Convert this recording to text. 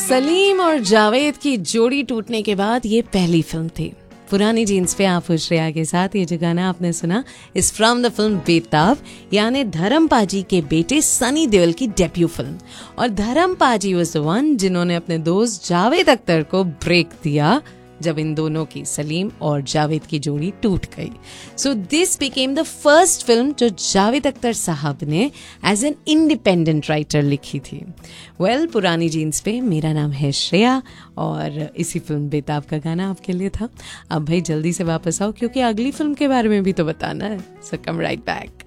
सलीम और जावेद की जोड़ी टूटने के बाद ये पहली फिल्म थी। पुरानी जीन्स पे आप श्रेया के साथ ये जो गाना आपने सुना इस फ्रॉम द फिल्म बेताब, यानी धर्म पाजी के बेटे सनी देओल की डेब्यू फिल्म। और धर्म पाजी वाज द वन जिन्होंने अपने दोस्त जावेद अख्तर को ब्रेक दिया जब इन दोनों की, सलीम और जावेद की जोड़ी टूट गई। So this became the first film जो जावेद अख्तर साहब ने एज एन इंडिपेंडेंट राइटर लिखी थी। वेल, पुरानी जीन्स पे मेरा नाम है श्रेया और इसी फिल्म बेताब का गाना आपके लिए था। अब भाई जल्दी से वापस आओ क्योंकि अगली फिल्म के बारे में भी तो बताना है। सो कम राइट बैक।